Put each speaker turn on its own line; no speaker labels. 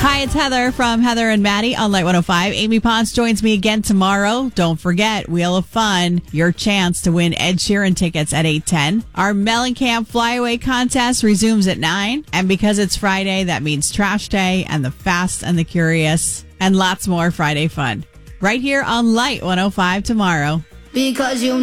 Hi, it's Heather from Heather and Maddie on Light 105. Amy Pons joins me again tomorrow. Don't forget, Wheel of Fun, your chance to win Ed Sheeran tickets at 8:10. Our Mellencamp Flyaway contest resumes at 9. And because it's Friday, that means Trash Day and the Fast and the Curious and lots more Friday fun. Right here on Light 105 tomorrow.
Because you